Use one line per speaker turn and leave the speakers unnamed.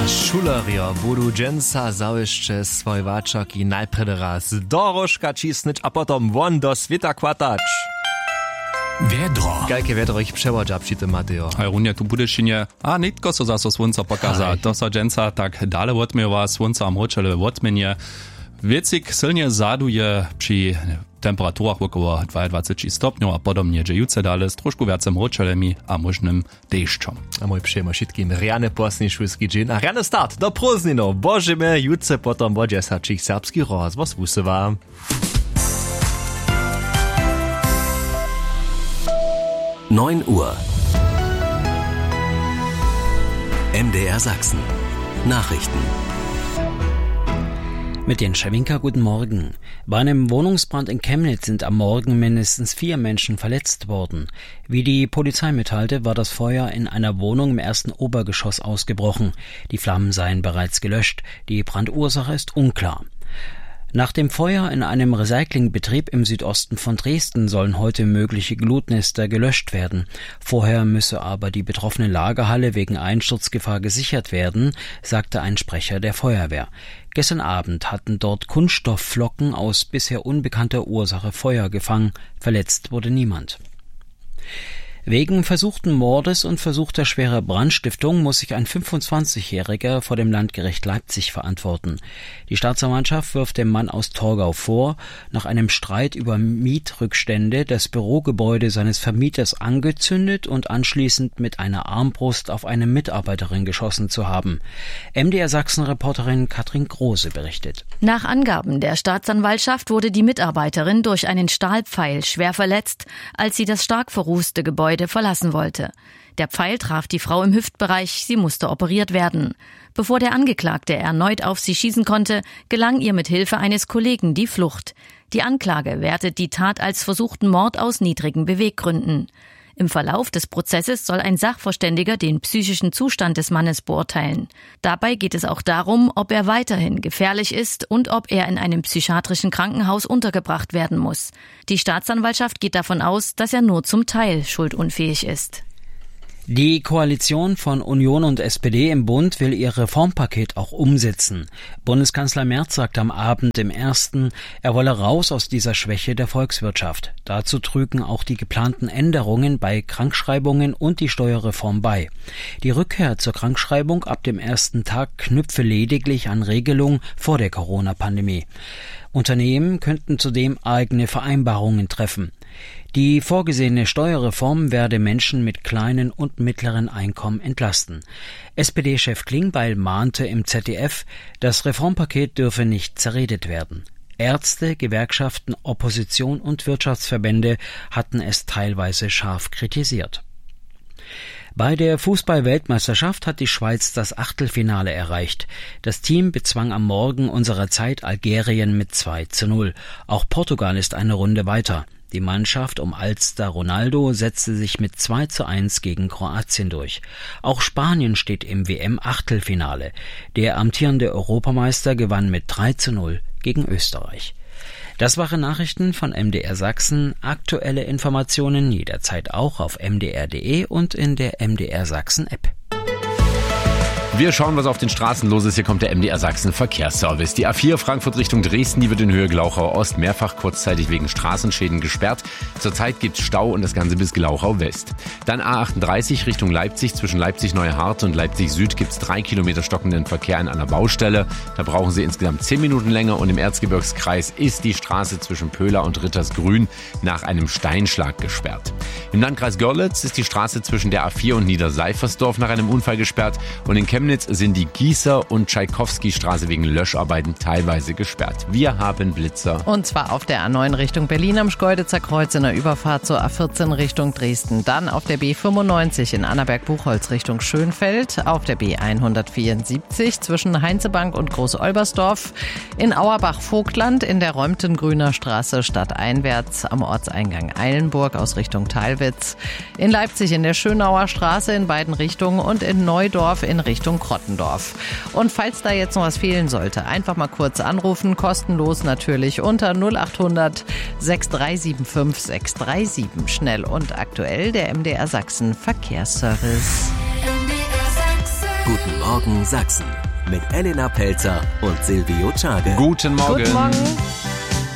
Šulerjo budu dženca zauješće svoj vačak I najprede raz dorožka čisnič, a potom von do svita kvatač.
Vedro.
Kajke vedro ich převodža při tym, Mateo.
A runie tu budešinje, a nitko so zaso svunca pokaza. To so dženca tak dale odmiewa, svunca mročele odmienie. Wiecik silnie zaduje przy temperaturach około 22 stopniów, a podobnie dziejuce dalej z troszkę więcej mroczelemi a możnym deszczom.
A mój przyjemno wszystkim riane posni szwedzki dzień, a riane start do prózdnino. Bożymy jutce potom wodzie sačich serbski rozvoz wusywa.
Uhr. MDR Sachsen. Nachrichten.
Mit den Schawinka, guten Morgen. Bei einem Wohnungsbrand in Chemnitz sind am Morgen mindestens 4 Menschen verletzt worden. Wie die Polizei mitteilte, war das Feuer in einer Wohnung im ersten Obergeschoss ausgebrochen. Die Flammen seien bereits gelöscht. Die Brandursache ist unklar. Nach dem Feuer in einem Recyclingbetrieb im Südosten von Dresden sollen heute mögliche Glutnester gelöscht werden. Vorher müsse aber die betroffene Lagerhalle wegen Einsturzgefahr gesichert werden, sagte ein Sprecher der Feuerwehr. Gestern Abend hatten dort Kunststoffflocken aus bisher unbekannter Ursache Feuer gefangen. Verletzt wurde niemand. Wegen versuchten Mordes und versuchter schwerer Brandstiftung muss sich ein 25-Jähriger vor dem Landgericht Leipzig verantworten. Die Staatsanwaltschaft wirft dem Mann aus Torgau vor, nach einem Streit über Mietrückstände das Bürogebäude seines Vermieters angezündet und anschließend mit einer Armbrust auf eine Mitarbeiterin geschossen zu haben. MDR Sachsen-Reporterin Katrin Große berichtet.
Nach Angaben der Staatsanwaltschaft wurde die Mitarbeiterin durch einen Stahlpfeil schwer verletzt, als sie das stark verrußte Gebäude verlassen wollte. Der Pfeil traf die Frau im Hüftbereich, sie musste operiert werden. Bevor der Angeklagte erneut auf sie schießen konnte, gelang ihr mit Hilfe eines Kollegen die Flucht. Die Anklage wertet die Tat als versuchten Mord aus niedrigen Beweggründen. Im Verlauf des Prozesses soll ein Sachverständiger den psychischen Zustand des Mannes beurteilen. Dabei geht es auch darum, ob er weiterhin gefährlich ist und ob er in einem psychiatrischen Krankenhaus untergebracht werden muss. Die Staatsanwaltschaft geht davon aus, dass er nur zum Teil schuldunfähig ist.
Die Koalition von Union und SPD im Bund will ihr Reformpaket auch umsetzen. Bundeskanzler Merz sagte am Abend im Ersten, er wolle raus aus dieser Schwäche der Volkswirtschaft. Dazu trügen auch die geplanten Änderungen bei Krankschreibungen und die Steuerreform bei. Die Rückkehr zur Krankschreibung ab dem ersten Tag knüpfe lediglich an Regelungen vor der Corona-Pandemie. Unternehmen könnten zudem eigene Vereinbarungen treffen. Die vorgesehene Steuerreform werde Menschen mit kleinen und mittleren Einkommen entlasten. SPD-Chef Klingbeil mahnte im ZDF, das Reformpaket dürfe nicht zerredet werden. Ärzte, Gewerkschaften, Opposition und Wirtschaftsverbände hatten es teilweise scharf kritisiert. Bei der Fußball-Weltmeisterschaft hat die Schweiz das Achtelfinale erreicht. Das Team bezwang am Morgen unserer Zeit Algerien mit 2:0. Auch Portugal ist eine Runde weiter. Die Mannschaft um Alster Ronaldo setzte sich mit 2:1 gegen Kroatien durch. Auch Spanien steht im WM-Achtelfinale. Der amtierende Europameister gewann mit 3:0 gegen Österreich. Das waren Nachrichten von MDR Sachsen. Aktuelle Informationen jederzeit auch auf mdr.de und in der MDR Sachsen App.
Wir schauen, was auf den Straßen los ist. Hier kommt der MDR Sachsen Verkehrsservice. Die A4 Frankfurt Richtung Dresden, die wird in Höhe Glauchau Ost mehrfach kurzzeitig wegen Straßenschäden gesperrt. Zurzeit gibt's Stau und das Ganze bis Glauchau West. Dann A38 Richtung Leipzig. Zwischen Leipzig-Neuhardt und Leipzig Süd gibt's 3 Kilometer stockenden Verkehr an einer Baustelle. Da brauchen Sie insgesamt 10 Minuten länger und im Erzgebirgskreis ist die Straße zwischen Pöhler und Rittersgrün nach einem Steinschlag gesperrt. Im Landkreis Görlitz ist die Straße zwischen der A4 und Niederseifersdorf nach einem Unfall gesperrt und in Chemnitz sind die Gießer- und Tschaikowski-Straße wegen Löscharbeiten teilweise gesperrt. Wir haben Blitzer.
Und zwar auf der A9 Richtung Berlin am Schkeuditzer Kreuz in der Überfahrt zur A14 Richtung Dresden. Dann auf der B95 in Annaberg-Buchholz Richtung Schönfeld. Auf der B174 zwischen Heinzebank und Groß-Olbersdorf. In Auerbach-Vogtland in der Räumtengrüner Straße stadteinwärts am Ortseingang Eilenburg aus Richtung Teilwitz. In Leipzig in der Schönauer Straße in beiden Richtungen und in Neudorf in Richtung Krottendorf. Und falls da jetzt noch was fehlen sollte, einfach mal kurz anrufen, kostenlos natürlich unter 0800 6375 637. Schnell und aktuell der MDR Sachsen Verkehrsservice.
Guten Morgen. Morgen Sachsen mit Elena Pelzer und Silvio Czade.
Guten Morgen.
Guten Morgen.